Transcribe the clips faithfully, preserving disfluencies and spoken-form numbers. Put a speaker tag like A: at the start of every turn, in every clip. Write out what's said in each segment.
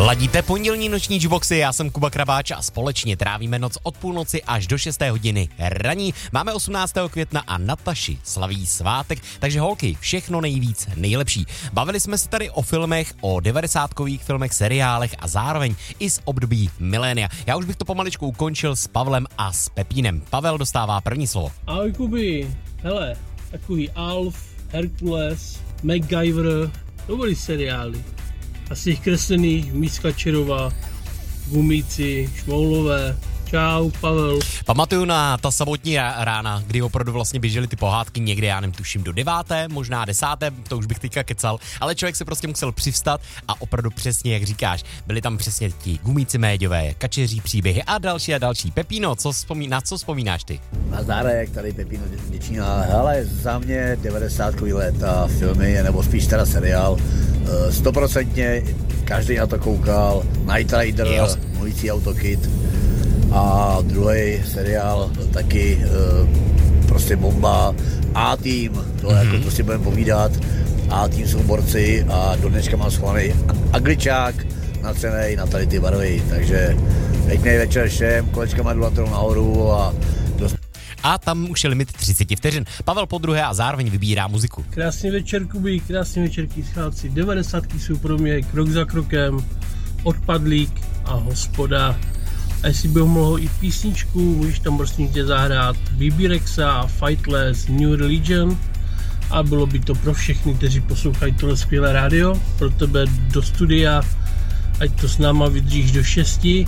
A: Ladíte pondělní noční jukeboxy, já jsem Kuba Krabáč a společně trávíme noc od půlnoci až do šesté hodiny raní. Máme osmnáctého května a Nataši slaví svátek, takže holky, všechno nejvíc, nejlepší. Bavili jsme se tady o filmech, o devadesátkových filmech, seriálech a zároveň i z období milénia. Já už bych to pomaličku ukončil s Pavlem a s Pepínem. Pavel dostává první slovo.
B: Ahoj Kubi, hele, takový Alf, Herkules, MacGyver, dobrý seriály. A z těch kreslených Míska Čerová, Gumíci, Šmoulové. Čau, Pavel.
A: Pamatuju na ta samotní rána, kdy opravdu vlastně běžely ty pohádky někde, já nevím, tuším do deváté, možná desáté, to už bych teďka kecal, ale člověk se prostě musel přivstat a opravdu přesně, jak říkáš, byli tam přesně ti Gumíci méďové, Kačeří příběhy a další a další. Pepíno, co vzpomí, na co vzpomínáš ty?
C: Nazdárek, tady Pepíno Děčína. Hele, za mě devadesátkový léta filmy, nebo spíš teda seriál, stoprocentně každý na to koukal, Knight Rider, Mluvící autokit. A druhý seriál taky e, prostě bomba. A-tým, to mm-hmm. jako prostě budeme povídat. A-tým jsou borci a do dneška mám schovaný Angličák natřenej na tady ty barvy. Takže pěkný večer všem, kolečka má dulatou nahoru a dost...
A: A tam už je limit třicet vteřin. Pavel po druhé a zároveň vybírá muziku.
B: Krásný večer, Kuby, krásný večer, kýscháci. devadesátky jsou pro mě krok za krokem, Odpadlík a Hospoda. A jestli by ho mohlo i písničku, můžeš tam prostě tě zahrát Bibirexa, Fightless, New Religion a bylo by to pro všechny, kteří poslouchají tohle skvělé rádio, pro tebe do studia, ať to s náma vydržíš do šesti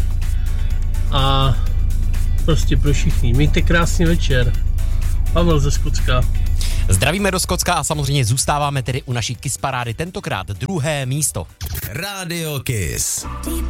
B: a prostě pro všechny. Mějte krásný večer. Pavel ze Skotska.
A: Zdravíme do Skotska a samozřejmě zůstáváme tedy u naší Kiss parády, tentokrát druhé místo.
D: Radio Kiss.